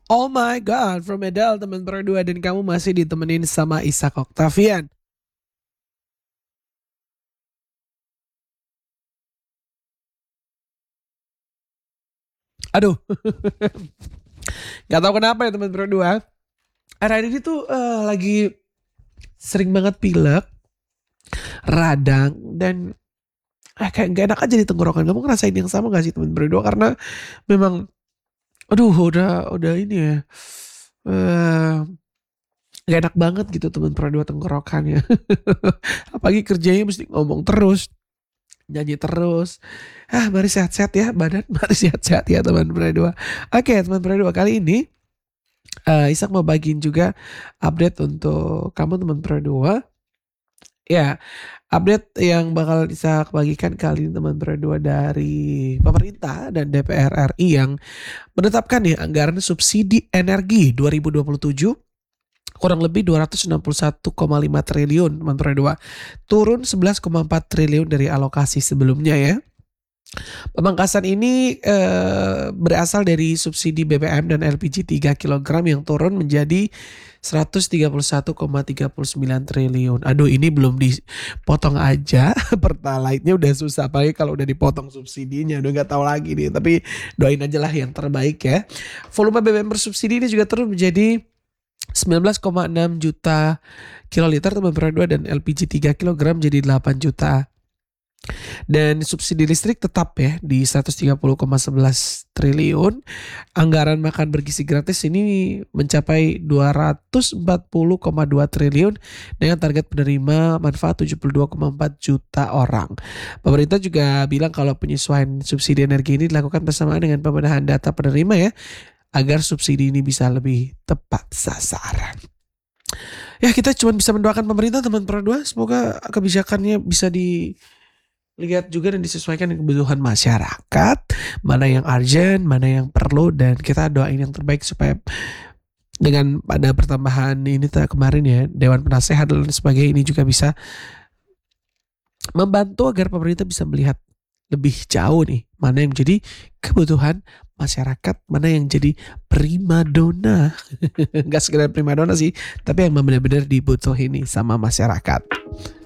Oh my God, from Adele teman berdua dan kamu masih ditemenin sama Ishak Octavian. Aduh, nggak tahu kenapa ya teman berdua. Akhir ini tuh lagi sering banget pilek, radang dan kayak gak enak aja di tenggorokan. Kamu ngerasain yang sama gak sih teman berdua? Karena memang, aduh udah ini ya. eh Gak enak banget gitu teman berdua tenggorokannya. Apalagi kerjanya mesti ngomong terus, nyanyi terus. Mari sehat-sehat ya badan, mari sehat-sehat ya teman berdua. Oke teman berdua, kali ini Isak mau bagiin juga update untuk kamu teman berdua. Ya, update yang bakal Isak bagikan kali ini teman berdua dari pemerintah dan DPR RI yang menetapkan nih anggaran subsidi energi 2027 kurang lebih 261,5 triliun teman berdua. Turun 11,4 triliun dari alokasi sebelumnya ya. Pemangkasan ini berasal dari subsidi BBM dan LPG 3 kilogram yang turun menjadi 131,39 triliun. Aduh, ini belum dipotong aja. Pertalite-nya udah susah, apalagi kalau udah dipotong subsidinya. Udah nggak tahu lagi nih, tapi doain aja lah yang terbaik ya. Volume BBM bersubsidi ini juga turun menjadi 19,6 juta kiloliter teman berdua dan LPG 3 kilogram jadi 8 juta. Dan subsidi listrik tetap ya di 130,11 triliun. Anggaran makan bergizi gratis ini mencapai 240,2 triliun dengan target penerima manfaat 72,4 juta orang. Pemerintah juga bilang kalau penyesuaian subsidi energi ini dilakukan bersamaan dengan pembenahan data penerima ya, agar subsidi ini bisa lebih tepat sasaran. Ya, kita cuma bisa mendoakan pemerintah teman berdua, semoga kebijakannya bisa lihat juga dan disesuaikan dengan kebutuhan masyarakat, mana yang urgent, mana yang perlu, dan kita doain yang terbaik supaya dengan pada pertambahan ini kemarin ya Dewan Penasehat dan sebagainya ini juga bisa membantu agar pemerintah bisa melihat lebih jauh nih mana yang menjadi kebutuhan masyarakat, mana yang jadi primadona. Gak sekedar primadona sih, tapi yang benar-benar dibutuhin nih sama masyarakat.